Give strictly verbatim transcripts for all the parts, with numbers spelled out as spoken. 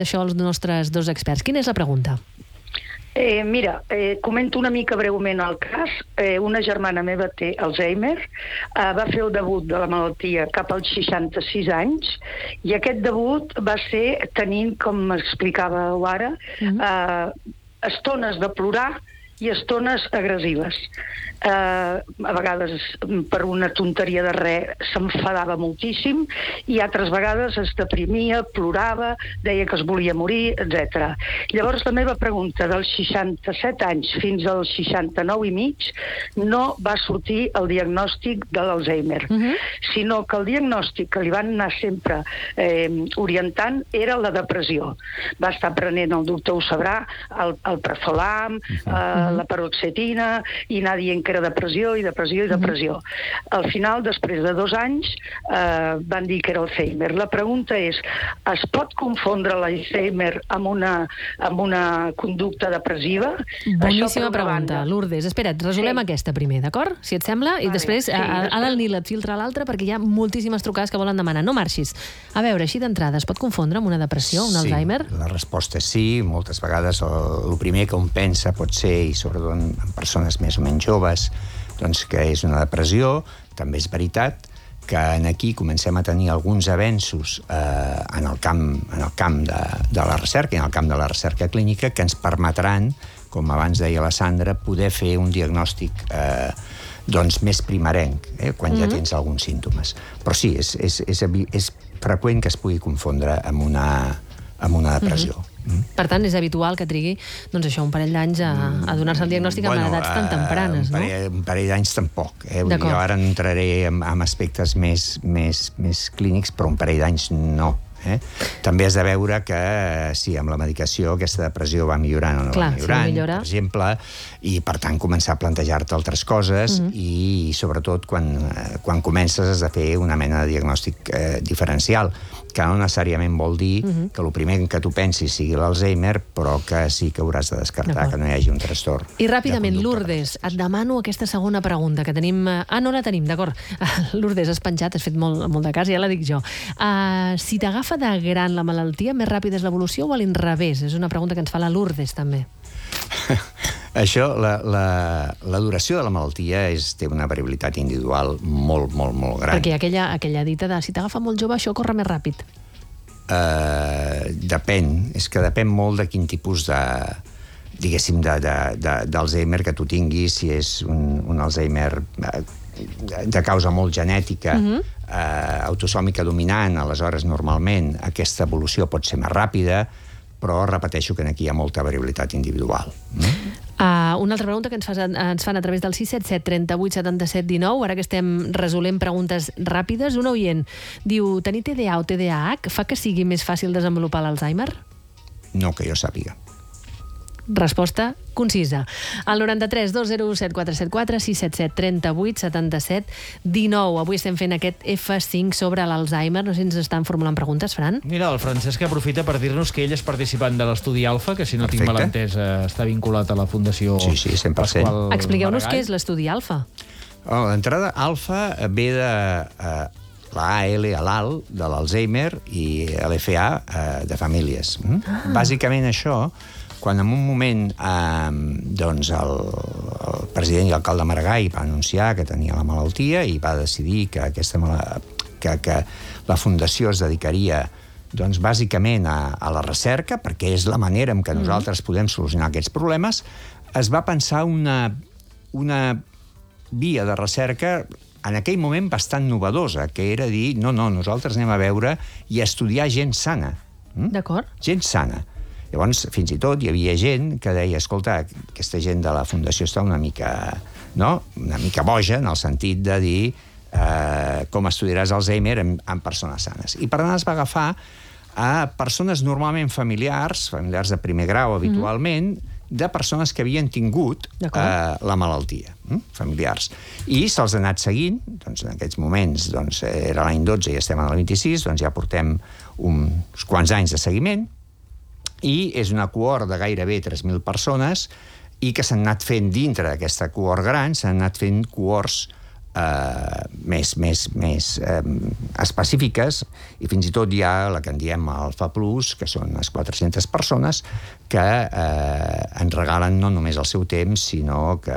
Això els nostres dos experts. Quina és la pregunta? Eh, mira, eh, comento una mica breument el cas. Eh, una germana meva té Alzheimer, eh, va fer el debut de la malaltia cap als seixanta-sis anys, i aquest debut va ser tenint, com m'explicàveu ara, uh-huh. eh, estones de plorar i estones agressives. Eh, a vegades per una tonteria de res s'enfadava moltíssim i altres vegades es deprimia, plorava, deia que es volia morir, etcètera. Llavors la meva pregunta, dels seixanta-set anys fins als seixanta-nou i mig, no va sortir el diagnòstic de l'Alzheimer, uh-huh. sinó que el diagnòstic que li van anar sempre eh, orientant era la depressió. Va estar prenent, el doctor ho sabrà, el, el Prazolam, uh-huh. eh, la paroxetina, i anar dient que era depressió i depressió i depressió. Uh-huh. Al final, després de dos anys, eh, van dir que era Alzheimer. La pregunta és, es pot confondre l'Alzheimer amb una, amb una conducta depressiva? Boníssima pregunta, Lourdes. Espera't, resolem sí. aquesta primer, d'acord? Si et sembla, i vale, després, sí, a, a el Nil et filtra l'altra, perquè hi ha moltíssimes trucades que volen demanar. No marxis. A veure, així d'entrada, es pot confondre amb una depressió, un sí, Alzheimer? La resposta és sí. Moltes vegades el, el primer que un pensa pot ser, i sobretot en, en persones més o menys joves, doncs que és una depressió. També és veritat que aquí comencem a tenir alguns avenços eh, en el camp, en el camp de, de la recerca, en el camp de la recerca clínica, que ens permetran, com abans deia la Sandra, poder fer un diagnòstic eh, doncs més primerenc, eh, quan mm-hmm. ja tens alguns símptomes. Però sí, és, és, és, és freqüent que es pugui confondre amb una, amb una depressió. Mm-hmm. Mm. Per tant, és habitual que trigui doncs això, un parell d'anys a, a donar-se el diagnòstic bueno, amb edats tan tempranes, un parell, no? Un parell d'anys tampoc. Eh? Vull dir, jo ara entraré en, en aspectes més, més, més clínics, però un parell d'anys no. Eh? També has de veure que, sí, amb la medicació aquesta depressió va millorant o no Clar, va millorant, si no millora... per exemple, i per tant començar a plantejar-te altres coses mm-hmm. i sobretot quan, quan comences has de fer una mena de diagnòstic eh, diferencial, que no necessàriament vol dir mm-hmm. que el primer que tu pensis sigui l'Alzheimer, però que sí que hauràs de descartar que no hi hagi un trastorn. I ràpidament, Lourdes, et demano aquesta segona pregunta que tenim... Ah, no la tenim, d'acord. Lourdes, has penjat, has fet molt, molt de cas, ja la dic jo. Uh, si t'agafa de gran la malaltia, més ràpida és l'evolució o a l'inrevés? És una pregunta que ens fa la Lourdes, també. Això, la, la, la duració de la malaltia és, té una variabilitat individual molt, molt, molt gran. Perquè aquella, aquella dita de si t'agafa molt jove, això corre més ràpid. Uh, depèn. És que depèn molt de quin tipus de diguéssim, d'Alzheimer que tu tinguis, si és un, un Alzheimer de causa molt genètica, uh-huh. eh, autosòmica dominant, aleshores normalment aquesta evolució pot ser més ràpida, però repeteixo que aquí hi ha molta variabilitat individual. Mm? Uh, una altra pregunta que ens, fas, ens fan a través del sis set set, trenta-vuit, setanta-set, dinou, ara que estem resolent preguntes ràpides. Un oient diu, tenir T D A o T D A H fa que sigui més fàcil desenvolupar l'Alzheimer? No que jo sàpiga. Resposta concisa. Al noranta-tres dos zero set quatre set quatre, sis set set, trenta-vuit, setanta-set, dinou. Avui estem fent aquest F cinc sobre l'Alzheimer. No sé si ens estan formulant preguntes, Fran. Mira, el Francesc aprofita per dir-nos que ell és participant de l'estudi Alfa, que si no Perfecte. tinc mal entès està vinculat a la Fundació sí, sí, cent per cent. Pasqual Expliqueu-nos Maragall. què és l'estudi Alfa. Oh, l'entrada Alfa ve de eh, la A L a l'Al de l'Alzheimer i l'F A eh, de famílies. Mm? Ah. Bàsicament això, quan en un moment eh, doncs el, el president i alcalde Maragall va anunciar que tenia la malaltia i va decidir que, aquesta, que, que la fundació es dedicaria doncs, bàsicament a, a la recerca, perquè és la manera en què nosaltres podem solucionar aquests problemes, es va pensar una, una via de recerca en aquell moment bastant novedosa, que era dir, no, no, nosaltres anem a veure i a estudiar gent sana. Mm? D'acord. Gent sana. Llavors, fins i tot, hi havia gent que deia, escolta, aquesta gent de la Fundació està una mica, no? una mica boja, en el sentit de dir eh, com estudiaràs Alzheimer en, en persones sanes. I per tant es va agafar a persones normalment familiars, familiars de primer grau habitualment, mm-hmm. de persones que havien tingut eh, la malaltia, hm? familiars. I se'ls ha anat seguint, doncs en aquests moments doncs, era l'any dotze i estem en el vint-i-sis, doncs ja portem uns quants anys de seguiment, i és una cohort de gairebé tres mil persones i que s'han anat fent dintre d'aquesta cohort gran, s'han anat fent cohorts eh, més, més, més eh, específiques, i fins i tot hi ha la que en diem Alfa Plus, que són unes quatre-centes persones que eh, ens regalen no només el seu temps, sinó que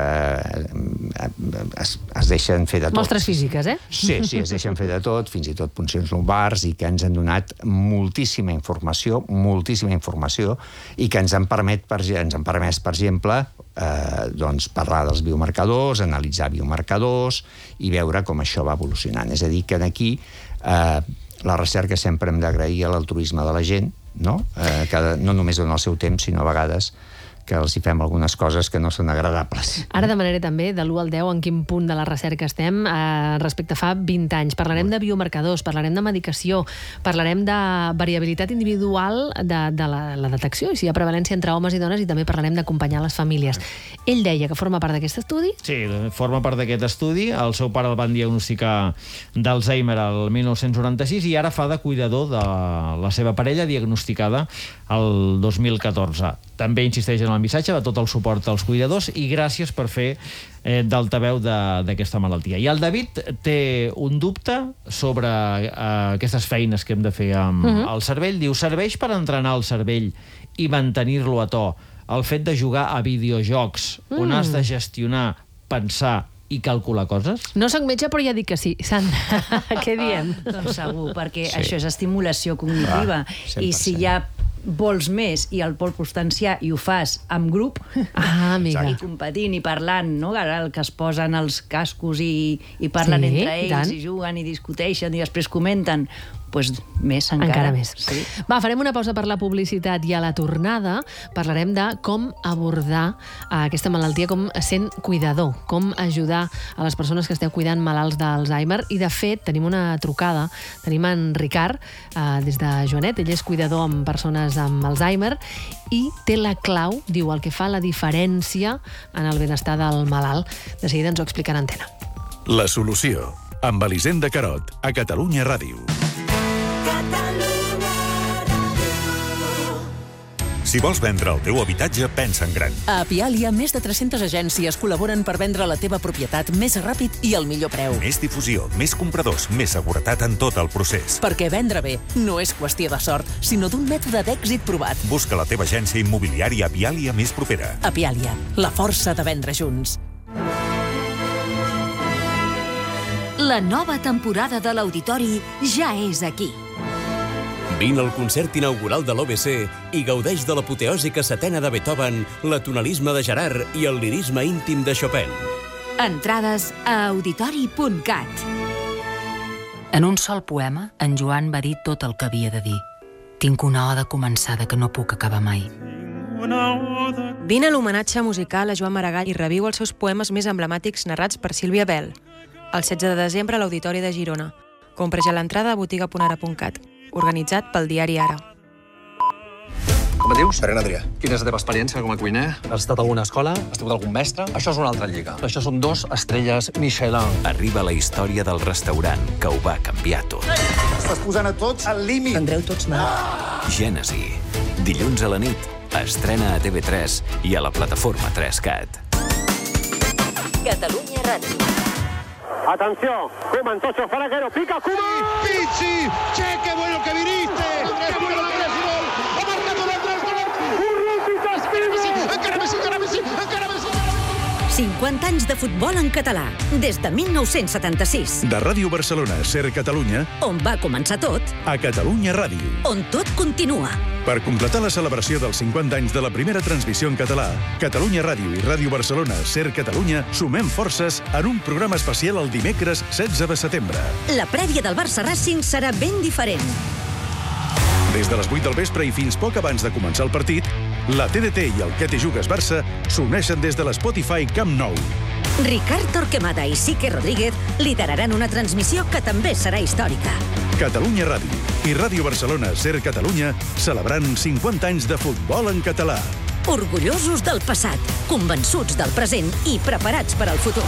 eh, es, es deixen fer de tot. Mostres físiques, eh? Sí, sí, es deixen fer de tot, fins i tot puncions lumbars, i que ens han donat moltíssima informació, moltíssima informació, i que ens han, permet, per, ens han permès, per exemple, eh, doncs parlar dels biomarcadors, analitzar biomarcadors i veure com això va evolucionant. És a dir, que aquí eh, la recerca sempre hem d'agrair a l'altruisme de la gent, no? Eh, que no només dona el seu temps, sinó a vegades que els hi fem algunes coses que no són agradables. Ara demanaré també, de l'u al deu, en quin punt de la recerca estem eh, respecte a fa vint anys. Parlarem de biomarcadors, parlarem de medicació, parlarem de variabilitat individual de, de la, la detecció, i si hi ha prevalència entre homes i dones, i també parlarem d'acompanyar les famílies. Ell deia que forma part d'aquest estudi? Sí, forma part d'aquest estudi. El seu pare el van diagnosticar d'Alzheimer el mil nou-cents noranta-sis i ara fa de cuidador de la seva parella, diagnosticada el dos mil catorze. També insisteix en el missatge de tot el suport als cuidadors i gràcies per fer eh, d'altaveu d'aquesta malaltia. I el David té un dubte sobre eh, aquestes feines que hem de fer amb uh-huh. el cervell. Diu, serveix per entrenar el cervell i mantenir-lo a to el fet de jugar a videojocs mm. on has de gestionar, pensar i calcular coses? No soc metge, però ja dic que sí. Sandra, què diem? Doncs segur, perquè Sí. això és estimulació cognitiva. Ah, cent per cent. I si ja vols més i el vols potenciar i ho fas amb grup, Ah, amiga. i competint i parlant, no? Ara el que es posen els cascos i, i parlen Sí, entre i ells tant. i juguen i discuteixen i després comenten, doncs més encara. Encara més. Sí. Va, farem una pausa per la publicitat i a la tornada parlarem de com abordar aquesta malaltia com sent cuidador, com ajudar a les persones que esteu cuidant malalts d'Alzheimer. I, de fet, tenim una trucada. Tenim en Ricard, eh, des de Joanet. Ell és cuidador amb persones amb Alzheimer i té la clau, diu, el que fa la diferència en el benestar del malalt. De seguida ens ho explicarà en antena. La solució, amb Elisenda Carot, a Catalunya Ràdio. Si vols vendre el teu habitatge, pensa en gran. A Apialia, més de tres-centes agències col·laboren per vendre la teva propietat més ràpid i al millor preu. Més difusió, més compradors, més seguretat en tot el procés. Perquè vendre bé no és qüestió de sort, sinó d'un mètode d'èxit provat. Busca la teva agència immobiliària Apialia més propera. Apialia, la força de vendre junts. La nova temporada de l'Auditori ja és aquí. Vine al concert inaugural de l'O B C i gaudeix de l'apoteòsica setena de Beethoven, l'atonalisme de Gerard i el lirisme íntim de Chopin. Entrades a auditori punt cat. En un sol poema, en Joan va dir tot el que havia de dir. Tinc una oda començada que no puc acabar mai. Vine a l'homenatge musical a Joan Maragall i reviu els seus poemes més emblemàtics narrats per Sílvia Bell. El setze de desembre a l'Auditori de Girona. Compra ja l'entrada a botiga punt ara punt cat. Organitzat pel diari Ara. Com et dius? Serena Adrià. Quina és la teva experiència com a cuiner? Has estat a alguna escola? Has tingut algun mestre? Això és una altra lliga. Això són dos estrelles Michelin. Arriba la història del restaurant que ho va canviar tot. Estàs posant a tots al límit. Tindreu tots mal. Gènesi. Dilluns a la nit. Estrena a T V tres i a la plataforma tres cat. Catalunya Ràdio. Atención, Koeman, Tocho, Faraguero, pica, Koeman. Pizzi, che, qué bueno que viniste. Qué bueno que eres gol. Ha marcado l'Andrés Valentí. Urruti, Caspiri. Encara Messi, encara Messi, encara Messi. cinquanta anys de futbol en català, des de mil nou-cents setanta-sis. De Ràdio Barcelona, Ser Catalunya, On va començar tot, a Catalunya Ràdio. on tot continua. Per completar la celebració dels cinquanta anys de la primera transmissió en català, Catalunya Ràdio i Ràdio Barcelona, Ser Catalunya, sumem forces en un programa especial el dimecres setze de setembre. La prèvia del Barça Racing serà ben diferent. Des de les vuit del vespre i fins poc abans de començar el partit, la T D T i el Que te jugues Barça s'uneixen des de l'Spotify Camp Nou. Ricard Torquemada i Sique Rodríguez lideraran una transmissió que també serà històrica. Catalunya Ràdio i Ràdio Barcelona, Ser Catalunya, celebrant cinquanta anys de futbol en català. Orgullosos del passat, convençuts del present i preparats per al futur.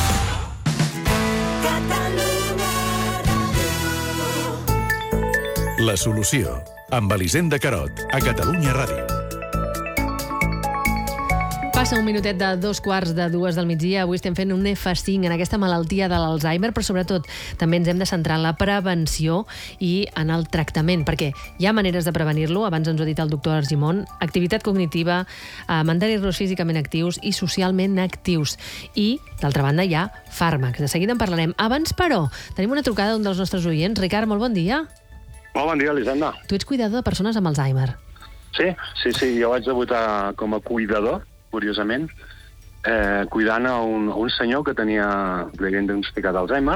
La solució, amb Elisenda Carot, a Catalunya Ràdio. Passa un minutet de dos quarts de dues del migdia. Avui estem fent un F cinc en aquesta malaltia de l'Alzheimer, però sobretot també ens hem de centrar en la prevenció i en el tractament, perquè hi ha maneres de prevenir-lo. Abans ens ho ha dit el doctor Argimon. Activitat cognitiva, eh, mantenir-nos físicament actius i socialment actius. I, d'altra banda, hi ha fàrmacs. De seguida en parlarem. Abans, però, tenim una trucada d'un dels nostres oients. Ricard, molt bon dia. Molt bon dia, Elisenda. Tu ets cuidador de persones amb Alzheimer. Sí, sí, sí. Jo vaig debutar com a cuidador, curiosament, eh, cuidant a un, a un senyor que tenia, li havien diagnosticat Alzheimer,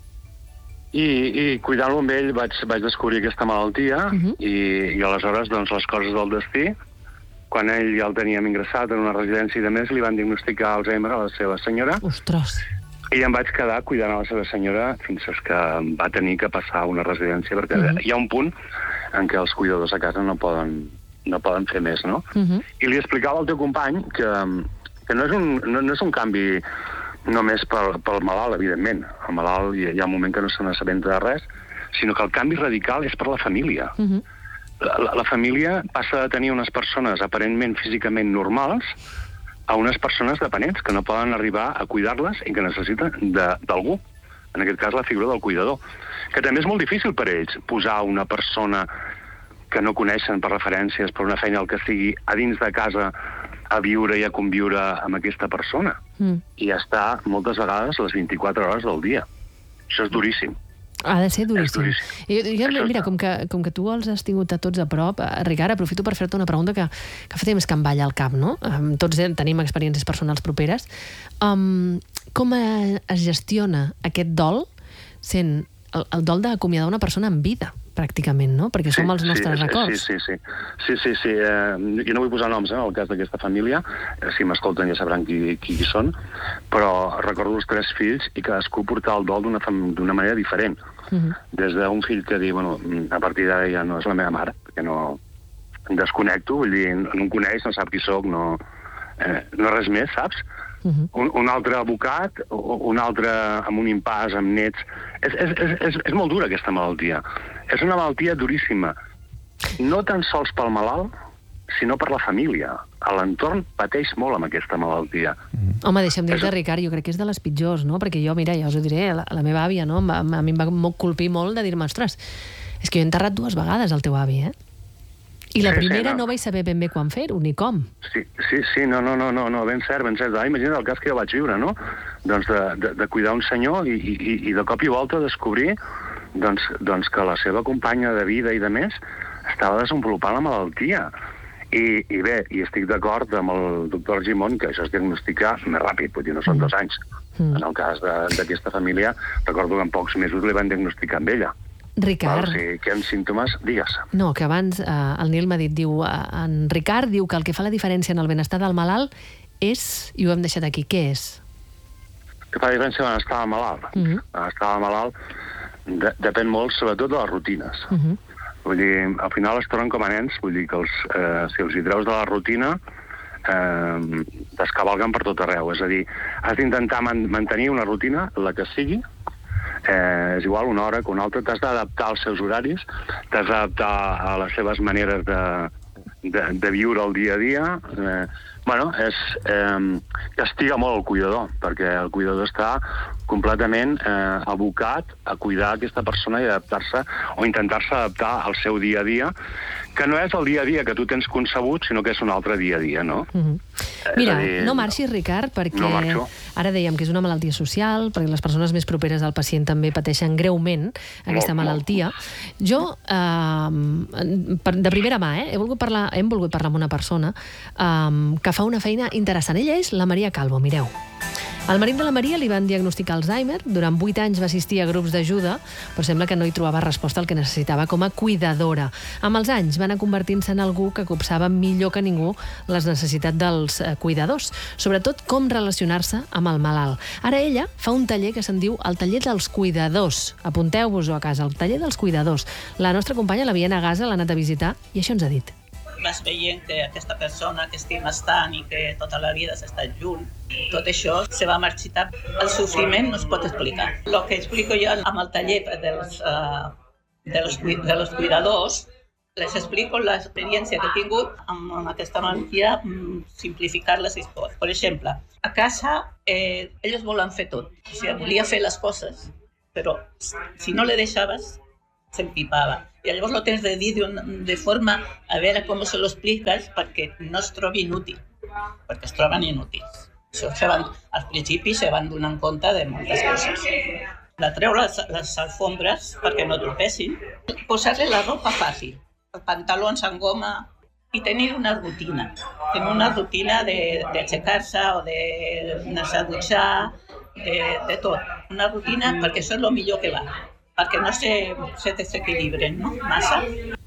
i, i cuidant-lo amb ell vaig, vaig descobrir aquesta malaltia, uh-huh. i, i aleshores, doncs, les coses del destí, quan ell ja el teníem ingressat en una residència i de més, li van diagnosticar Alzheimer a la seva senyora. Ostres! I em vaig quedar cuidant a la seva senyora fins que va tenir que passar a una residència, perquè uh-huh. hi ha un punt en què els cuidadors a casa no poden, no poden fer més, no? Uh-huh. I li explicava al teu company que, que no, és un, no, no és un canvi només pel, pel malalt, evidentment. El malalt hi, hi ha un moment que no se n'assabenta de res, sinó que el canvi radical és per la família. Uh-huh. la, la, la família passa de tenir unes persones aparentment físicament normals a unes persones dependents que no poden arribar a cuidar-les i que necessiten d'algú. En aquest cas, la figura del cuidador. Que també és molt difícil per ells posar una persona que no coneixen per referències, per una feina, el que sigui, a dins de casa a viure i a conviure amb aquesta persona. Mm. I estar moltes vegades les vint-i-quatre hores del dia. Això és duríssim. Ha de ser duríssim. I, i, mira, com que, com que tu els has tingut a tots a prop, Ricard, aprofito per fer-te una pregunta que, que fa temps que em balla al cap, no? Um, tots tenim experiències personals properes. Um, com es gestiona aquest dol sent el, el dol d'acomiadar una persona en vida, pràcticament, no? Perquè som els nostres sí, records. Sí, sí, sí. sí, sí, sí. Eh, jo no vull posar noms, eh, en el cas d'aquesta família. Eh, si m'escolten ja sabran qui, qui són. Però recordo els tres fills i cadascú portar el dol d'una d'una manera diferent. Uh-huh. Des d'un fill que diu, bueno, a partir d'ara ja no és la meva mare, perquè no em desconnecto, vull dir, no em coneix, no sap qui sóc, no, eh, no res més, saps? Uh-huh. un, un altre advocat, un altre amb un impàs, amb nets. És, és, és, és molt dura aquesta malaltia. És una malaltia duríssima. No tan sols pel malalt, sinó per la família. L'entorn pateix molt amb aquesta malaltia. Home, deixa'm dir-te, Ricard, jo crec que és de les pitjors, no? Perquè jo, mira, ja us ho diré, la, la meva àvia, no? A, a mi em va colpir molt de dir-me, ostres, és que jo he enterrat dues vegades el teu avi, eh? I la sí, primera sí, no. no vaig saber ben bé quan fer-ho, ni com. Sí, sí, sí, no, no, no, no, ben cert, ben cert. Ah, imagina't el cas que jo vaig viure, no? Doncs de, de, de cuidar un senyor i, i, i de cop i volta descobrir doncs, doncs que la seva companya de vida i de més estava desenvolupant la malaltia. I, i bé, i estic d'acord amb el doctor Argimon que això es diagnostica més ràpid, vull dir, no són dos anys. Mm. En el cas d'aquesta família, recordo que en pocs mesos li van diagnosticar amb ella. Ricard... Val, sí, que en símptomes, digues. No, que abans eh, el Nil m'ha dit, diu, eh, en Ricard diu que el que fa la diferència en el benestar del malalt és, i ho hem deixat aquí, què és? Que fa la diferència en el benestar del malalt? Mm -hmm. El benestar del malalt de, depèn molt, sobretot, de les rutines. Mm -hmm. Vull dir, al final es tornen com a nens, vull dir que els, eh, si els hi treus de la rutina, eh, t'escavalguen per tot arreu. És a dir, has d'intentar man mantenir una rutina, la que sigui, Eh, és igual una hora que una altra, t'has d'adaptar als seus horaris, t'has d'adaptar a les seves maneres de, de, de viure el dia a dia. Eh, bueno, és, eh, castiga molt el cuidador, perquè el cuidador està completament eh, abocat a cuidar aquesta persona i adaptar-se o intentar-se adaptar al seu dia a dia, que no és el dia a dia que tu tens concebut, sinó que és un altre dia a dia, no? Mm-hmm. Mira, dir, no marxis, Ricard, perquè no ara dèiem que és una malaltia social, perquè les persones més properes al pacient també pateixen greument aquesta molt, malaltia. Molt. Jo, eh, de primera mà, eh, he volgut parlar, hem volgut parlar amb una persona eh, que fa una feina interessant. Ella és la Maria Calvo, mireu. Al marit de la Maria li van diagnosticar Alzheimer, durant vuit anys va assistir a grups d'ajuda, però sembla que no hi trobava resposta al que necessitava com a cuidadora. Amb els anys va anar convertint-se en algú que copsava millor que ningú les necessitats dels eh, cuidadors, sobretot com relacionar-se amb el malalt. Ara ella fa un taller que se'n diu el taller dels cuidadors. Apunteu-vos-ho a casa, el taller dels cuidadors. La nostra companya, la Viena Gasa, l'ha anat a visitar i això ens ha dit. Vas veient que aquesta persona que estimes tant i que tota la vida s'ha estat junt, tot això se va marxitar. El sofriment no es pot explicar. El que explico jo amb el taller dels, uh, de, los, de los cuidadors les explico l'experiència que he tingut amb aquesta malaltia, simplificar-la si es pot. Per exemple, a casa eh, ells volen fer tot. O sigui, volia fer les coses, però si no le deixaves, s'empipava. I llavors lo tens de dir de forma a veure com se lo expliques perquè no es trobi inútil, perquè es troben inútils. Això se van, al principi se van donar compte de moltes coses. De treure les, les alfombres perquè no tropessin, posar-li la ropa fàcil, els pantalons en goma i tenir una rutina. Tenir una rutina d'aixecar-se o d'anar-se a dutxar, de, de tot. Una rutina perquè això és el millor que va, perquè no se, se desequilibren, no? Massa.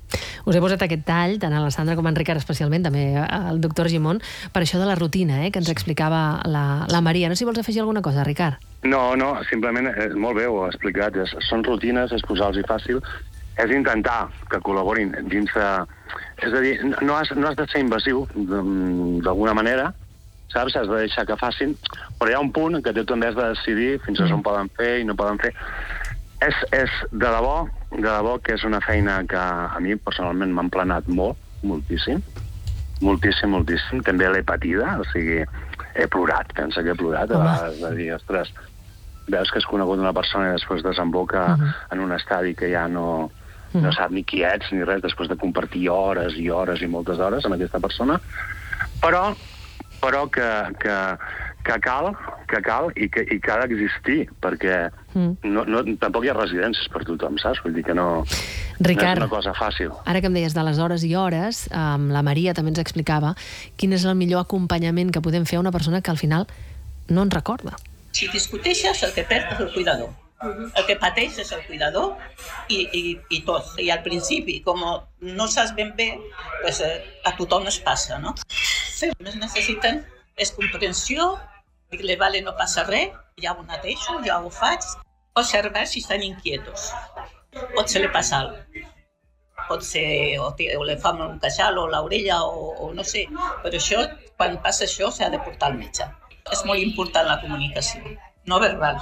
Us he posat aquest tall, tant a la Sandra com a en Ricard especialment, també al doctor Gimón, per això de la rutina, eh, que ens explicava la, la Maria. No sé si vols afegir alguna cosa, Ricard. No, no, simplement, és molt bé, ho ha explicat. És, són rutines, és posar-los fàcil, és intentar que col·laborin dins de... És a dir, no has, no has de ser invasiu d'alguna manera, saps? Has de deixar que facin, però hi ha un punt que tu també has de decidir fins a on poden fer i no poden fer. És, és de debò, de debò que és una feina que a mi personalment m'ha emplenat molt, moltíssim, moltíssim, moltíssim. També l'he patida, o sigui, he plorat, pensa que he plorat, a vegades de dir, ostres, veus que has conegut una persona i després desemboca uh -huh. en un estadi que ja no, no sap ni qui ets ni res, després de compartir hores i hores i moltes hores amb aquesta persona, però, però que, que, que cal, que cal i que, i que ha d'existir, perquè mm. no, no, tampoc hi ha residències per tothom, saps? Vull dir que no, Ricard, no és una cosa fàcil. Ara que em deies de les hores i hores, eh, la Maria també ens explicava quin és el millor acompanyament que podem fer a una persona que al final no ens recorda. Si discuteixes, el que perd és el cuidador. El que pateix és el cuidador i, i, i tot. I al principi, com no saps ben bé, pues, eh, a tothom es passa, no? El que més necessiten és comprensió, dir-li, vale, no passa res, ja ho netejo, ja ho faig. Observar si estan inquietos. Pot ser li passa alguna cosa. Pot ser, o, o li fa un queixal o l'orella, o, o no sé. Però això, quan passa això, s'ha de portar al metge. És molt important la comunicació, no verbal,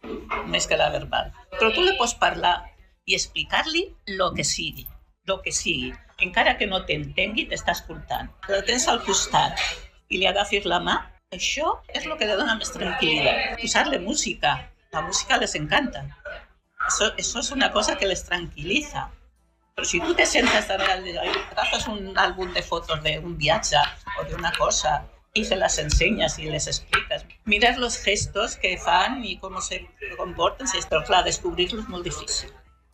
més que la verbal. Però tu li pots parlar i explicar-li el que sigui, el que sigui. Encara que no t'entengui, t'està escoltant. La tens al costat i li agafis la mà, això és el que li dona més tranquil·litat. Posar-li música, la música les encanta. Això, això és una cosa que les tranquil·litza. Però si tu te sentes a veure, agafes un àlbum de fotos d'un viatge o d'una cosa i se les ensenyes i les expliques. Mires els gestos que fan i com se comporten, però clar, descobrir-los és molt difícil.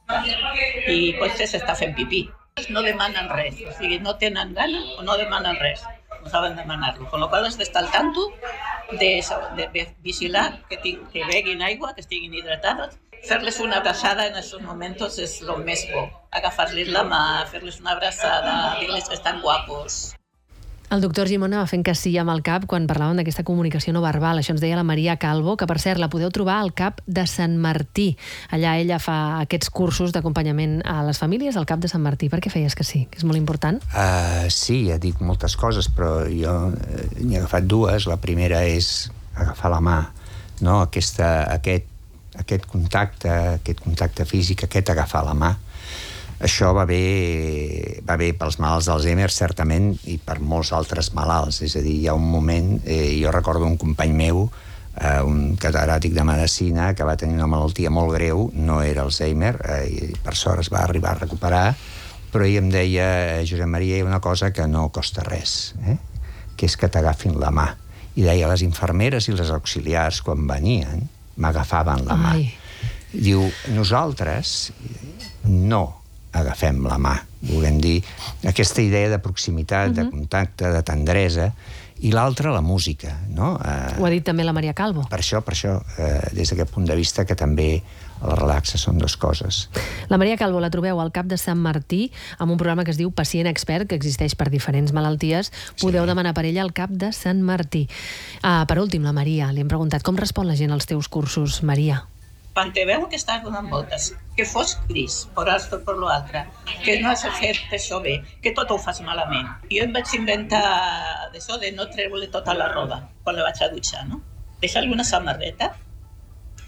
I potser s'està fent pipí. No demanen res, o sigui, no tenen gana o no demanen res, no saben demanar-lo. Con lo qual has d'estar al tanto de, de vigilar que, que beguin aigua, que estiguin hidratades. Fer-les una abraçada en aquests moments és el més bo. Agafar-les la mà, fer-les una abraçada, dir-les que estan guapos. El doctor Gimón va fent que sí amb el cap quan parlàvem d'aquesta comunicació no verbal. Això ens deia la Maria Calvo, que per cert la podeu trobar al CAP de Sant Martí. Allà ella fa aquests cursos d'acompanyament a les famílies al CAP de Sant Martí. Per què feies que sí? Que és molt important? Uh, sí, he dit moltes coses, però jo uh, n'he agafat dues. La primera és agafar la mà, no? Aquesta, aquest, aquest contacte, aquest contacte físic, aquest agafar la mà. Això va bé, va bé pels malalts d'Alzheimer, certament, i per molts altres malalts. És a dir, hi ha un moment... Eh, jo recordo un company meu, eh, un catedràtic de medicina, que va tenir una malaltia molt greu, no era Alzheimer, eh, i per sort es va arribar a recuperar, però ell em deia, Josep Maria, hi ha una cosa que no costa res, eh? Que és que t'agafin la mà. I deia, les infermeres i les auxiliars, quan venien, m'agafaven la mà. Ai. Diu, nosaltres no agafem la mà, volem dir, aquesta idea de proximitat, uh-huh. de contacte, de tendresa, i l'altra, la música, no? Eh, Ho ha dit també la Maria Calvo. Per això, per això, eh, des d'aquest punt de vista, que també el relaxa són dues coses. La Maria Calvo la trobeu al CAP de Sant Martí amb un programa que es diu Pacient Expert, que existeix per diferents malalties. Podeu sí. demanar per ella al CAP de Sant Martí. Uh, per últim, la Maria, li hem preguntat com respon la gent als teus cursos, Maria? Quan te veuen que estàs donant voltes, que fos gris, per altre per l'altre, que no has fet això bé, que tot ho fas malament. Jo em vaig inventar d'això de no treure tota la roba quan la vaig a dutxar, no? Deixar-li una samarreta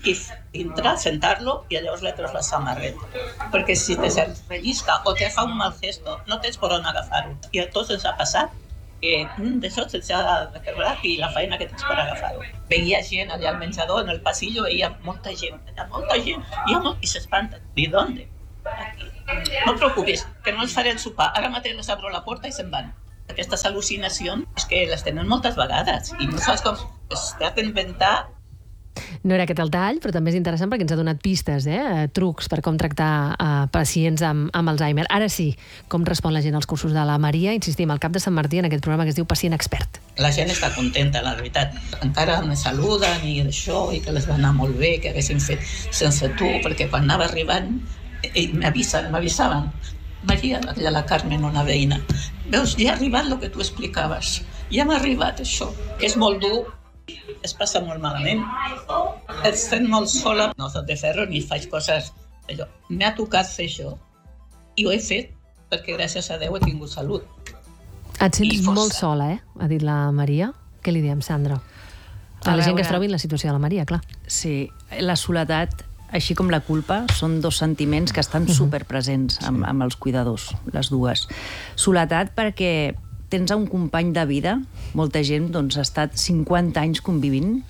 i entrar, sentar-lo i llavors li treus la samarreta. Perquè si te rellisca o te fa un mal gesto, no tens per on agafar-ho. I a tots ens ha passat que mm, d'això se'ns ha recordat i la feina que tens per agafar-ho. Veia gent allà al menjador, en el passillo, veia molta gent, allà, molta gent, i, molt... i s'espanten. ¿De dónde? Aquí. No et preocupis, que no els faré el sopar. Ara mateix les abro la porta i se'n van. Aquestes al·lucinacions és que les tenen moltes vegades i no saps com... Es t'has d'inventar. No era aquest el tall, però també és interessant perquè ens ha donat pistes, eh? trucs per com tractar uh, pacients amb, amb Alzheimer. Ara sí, com respon la gent als cursos de la Maria? Insistim, al cap de Sant Martí en aquest programa que es diu Pacient Expert. La gent està contenta, la veritat. Encara me saluden i d'això, i que les va anar molt bé, que haguessin fet sense tu, perquè quan anava arribant m'avisen, m'avisaven. Maria, la Carmen, una veïna, veus, ja ha arribat el que tu explicaves. Ja m'ha arribat això, que és molt dur. Es passa molt malament, et sent molt sola, no soc de ferro ni faig coses allò. M'ha tocat fer això i ho he fet perquè gràcies a Déu he tingut salut. Et sents molt sola, eh? Ha dit la Maria. Què li diem, Sandra? A la gent que es trobi en la situació de la Maria, clar. Sí, la soledat, així com la culpa, són dos sentiments que estan superpresents amb, amb els cuidadors, les dues. Soledat perquè tens un company de vida, molta gent doncs, ha estat cinquanta anys convivint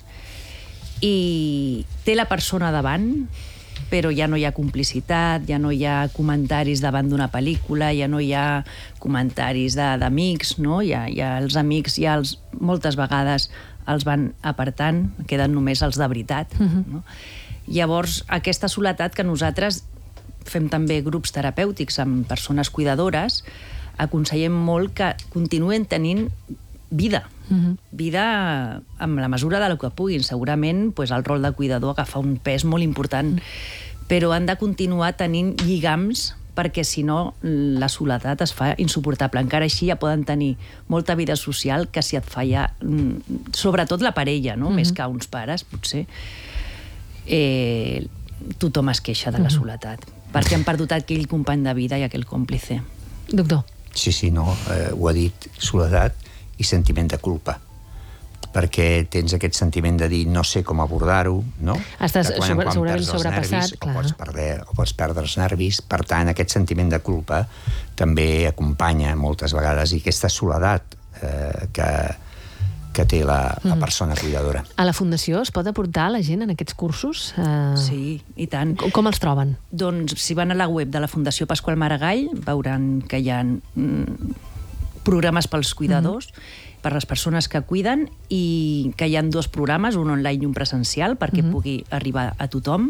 i té la persona davant, però ja no hi ha complicitat, ja no hi ha comentaris davant d'una pel·lícula, ja no hi ha comentaris d'amics, no? Ja, ja els amics ja els, moltes vegades els van apartant, queden només els de veritat. Uh-huh. No? Llavors, aquesta soledat que nosaltres fem també grups terapèutics amb persones cuidadores, aconsellem molt que continuen tenint vida, uh-huh. vida amb la mesura de lo que puguin. Segurament pues, el rol de cuidador agafa un pes molt important, uh-huh. però han de continuar tenint lligams perquè si no la soledat es fa insuportable. Encara així ja poden tenir molta vida social que si et falla, sobretot la parella, no? Uh-huh. Més que uns pares, potser, eh, tothom es queixa de la uh-huh. soledat, perquè han perdut aquell company de vida i aquell còmplice. Doctor. Sí, sí, no, eh, ho ha dit, soledat i sentiment de culpa, perquè tens aquest sentiment de dir no sé com abordar-ho, no? Estàs sobre, segurament sobrepassat, nervis, clar. O pots, perdre, o pots perdre els nervis, per tant, aquest sentiment de culpa també acompanya moltes vegades i aquesta soledat eh, que, que té la, la persona cuidadora. A la Fundació es pot aportar la gent en aquests cursos? Eh... Sí, i tant. Com, com els troben? Doncs si van a la web de la Fundació Pasqual Maragall veuran que hi ha mm, programes pels cuidadors, mm-hmm. per les persones que cuiden, i que hi ha dos programes, un online i un presencial, perquè mm-hmm. pugui arribar a tothom.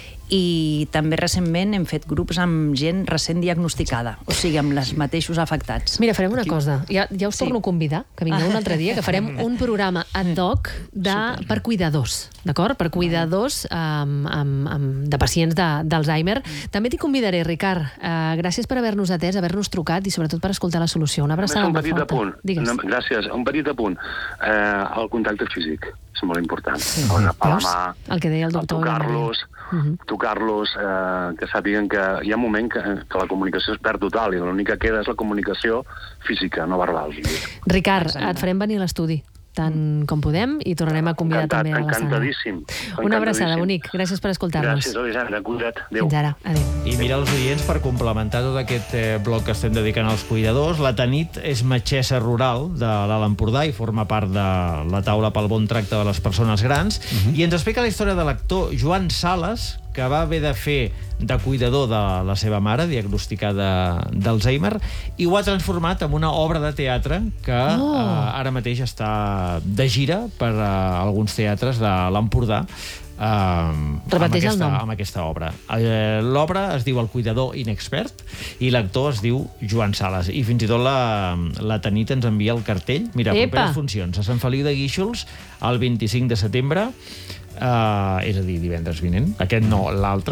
I també recentment hem fet grups amb gent recent diagnosticada, o sigui, amb els mateixos afectats. Mira, farem una cosa, ja, ja us sí. torno a convidar, que vingueu un altre dia, que farem un programa ad hoc de, per cuidadors, d'acord? Per cuidadors um, um, um, de pacients d'Alzheimer. Mm. També t'hi convidaré, Ricard. Uh, gràcies per haver-nos atès, haver-nos trucat i sobretot per escoltar la solució. Una abraçada molt forta. Apunt. No, gràcies. Un petit apunt. Eh, el contacte físic és molt important. Sí. Agafar la mà, el que deia el doctor. Tocar-los, uh-huh. tocar-los, eh, que sàpiguen que hi ha un moment que, que la comunicació es perd total i l'únic que queda és la comunicació física, no verbal. Ricard, et farem venir a l'estudi tant com podem i tornarem a convidar Encantat, també a la Sandra. Encantadíssim. Una abraçada, bonic. Gràcies per escoltar-nos. Gràcies, Elisandra. Cuida't. Adéu. Fins ara. Adéu. I mira els oients, per complementar tot aquest eh, bloc que estem dedicant als cuidadors, la Tanit és metgessa rural de l'Alt Empordà i forma part de la taula pel bon tracte de les persones grans, uh-huh. i ens explica la història de l'actor Joan Sales, que va haver de fer de cuidador de la seva mare, diagnosticada d'Alzheimer, i ho ha transformat en una obra de teatre que oh. eh, ara mateix està de gira per eh, alguns teatres de l'Empordà, eh, amb, aquesta, el nom. amb aquesta obra. Eh, L'obra es diu El cuidador inexpert i l'actor es diu Joan Sales. I fins i tot la, la Tanit ens envia el cartell. Mira, Epa. properes funcions a Sant Feliu de Guíxols el vint-i-cinc de setembre, Uh, és a dir, divendres vinent, aquest no, l'altre,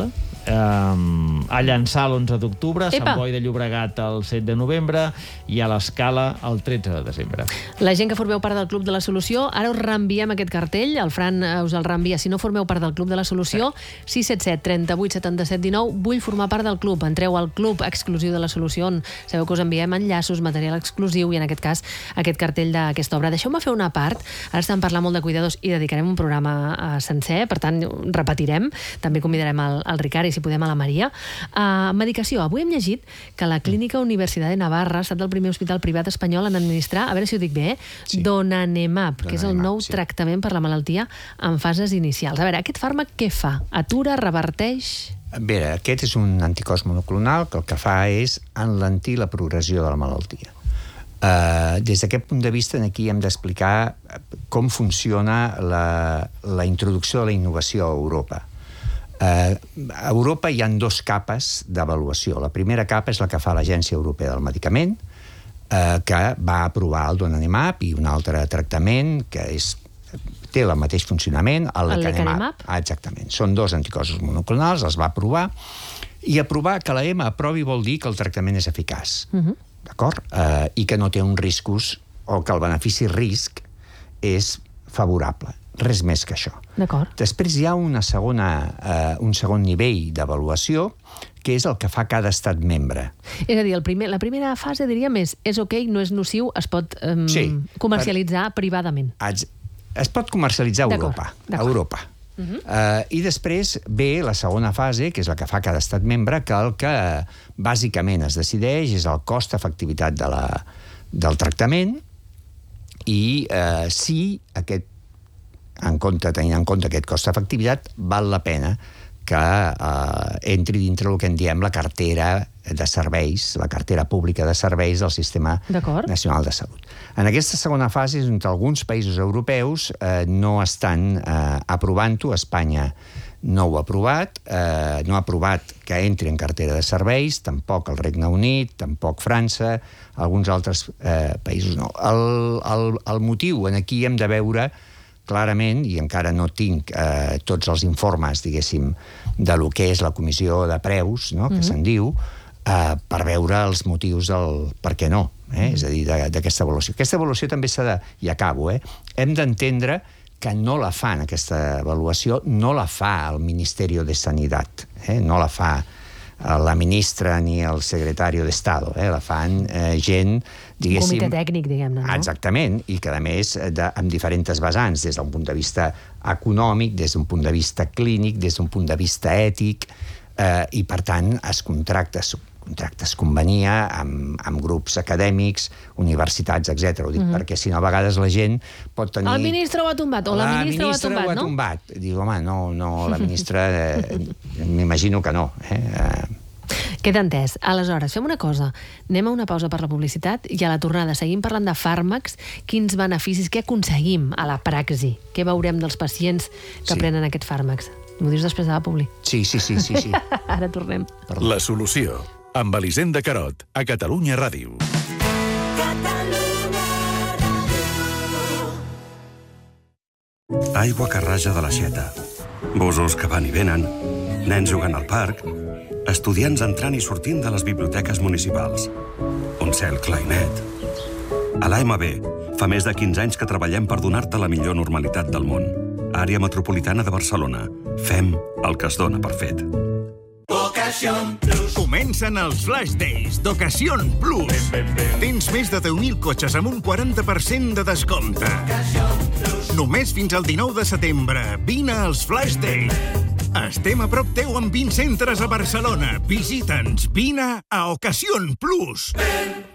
eh, a Llançà l'onze d'octubre, a Sant Boi de Llobregat el set de novembre i a l'Escala el tretze de desembre. La gent que formeu part del Club de la Solució, ara us reenviem aquest cartell, el Fran us el reenvia. Si no formeu part del Club de la Solució, sis set set, trenta-vuit, setanta-set, dinou, vull formar part del club. Entreu al Club Exclusiu de la Solució, on sabeu que us enviem enllaços, material exclusiu i en aquest cas aquest cartell d'aquesta obra. Deixeu-me fer una part, ara estem parlant molt de cuidadors i dedicarem un programa uh, sencer, per tant repetirem, també convidarem el, el Ricard i si podem a la Maria. Uh, medicació, avui hem llegit que la Clínica Universitat de Navarra ha estat el primer hospital privat espanyol en administrar, a veure si ho dic bé, eh? Sí. Donanemab, que és el nou sí. tractament per la malaltia en fases inicials. A veure, aquest fàrmac què fa? Atura, reverteix... Bé, aquest és un anticòs monoclonal que el que fa és enlentir la progressió de la malaltia. Uh, des d'aquest punt de vista, aquí hem d'explicar com funciona la, la introducció de la innovació a Europa. Uh, a Europa hi ha dos capes d'avaluació. La primera capa és la que fa l'Agència Europea del Medicament, uh, que va aprovar el Donanemab i un altre tractament que és, té el mateix funcionament, el lecanemab. Ah, exactament. Són dos anticossos monoclonals, els va aprovar, i aprovar que la E M A aprovi vol dir que el tractament és eficaç. Uh-huh. D'acord? Uh, I que no té uns riscos, o que el benefici-risc és favorable. Res més que això. D'acord. Després hi ha una segona, uh, un segon nivell d'avaluació, que és el que fa cada estat membre. És a dir, el primer, la primera fase, diríem, és, és ok, no és nociu, es pot um, sí, comercialitzar per... privadament. Es pot comercialitzar a Europa. A Europa. Uh-huh. Uh, I després ve la segona fase, que és la que fa cada estat membre, que el que uh, bàsicament es decideix és el cost-efectivitat de la, del tractament i uh, si aquest, en compte, tenint en compte aquest cost-efectivitat, val la pena que uh, entri dintre el que en diem la cartera de serveis, la cartera pública de serveis del Sistema Nacional de Salut. En aquesta segona fase és on alguns països europeus eh, no estan eh, aprovant-ho. Espanya no ho ha aprovat, eh, no ha aprovat que entri en cartera de serveis, tampoc el Regne Unit, tampoc França, alguns altres eh, països no. El, el, el motiu, en aquí hem de veure clarament, i encara no tinc eh, tots els informes, diguéssim, de lo que és la comissió de preus, no?, que mm-hmm. se'n diu, eh, per veure els motius del per què no, eh? Mm-hmm. És a dir, d'aquesta avaluació. Aquesta avaluació també s'ha de... I acabo, eh? Hem d'entendre que no la fan, aquesta avaluació, no la fa el Ministeri de Sanitat, eh? No la fa la ministra ni el secretari d'Estado, eh? La fan eh, gent, diguéssim... Un comitè tècnic, diguem-ne, no? Exactament, i que a més de, amb diferents vessants, des d'un punt de vista econòmic, des d'un punt de vista clínic, des d'un punt de vista ètic, eh, i per tant es contracta, contracta es convenia amb, amb grups acadèmics, universitats, etcètera. Ho dic mm-hmm. perquè si no a vegades la gent pot tenir... El ministre ho ha tombat, o la, la ministra, ministra ho ha tombat, ho ha no? tombat. Diu, home, no, no, la ministra... Eh, m'imagino que no, eh? eh Queda entès. Aleshores, fem una cosa. Anem a una pausa per la publicitat i a la tornada seguim parlant de fàrmacs, quins beneficis, què aconseguim a la praxi, què veurem dels pacients que sí. prenen aquests fàrmacs. M'ho dius després de la publi? Sí, sí, sí. sí, sí. Ara tornem. Perdó. La solució, amb Elisenda Carot, a Catalunya Ràdio. Aigua que raja de l'aixeta, gossos que van i venen, nens jugant al parc, estudiants entrant i sortint de les biblioteques municipals. Un cel clar i net. A l'A M B fa més de quinze anys que treballem per donar-te la millor normalitat del món. Àrea metropolitana de Barcelona. Fem el que es dona per fet. Ocasión Plus. Comencen els Flash Days d'Ocasión Plus. Ben, ben, ben. Tens més de deu mil cotxes amb un quaranta per cent de descompte. Només fins al dinou de setembre. Vine als Flash Days. Estem a prop teu amb vint centres a Barcelona. Visita'ns. Vine a Ocasión Plus.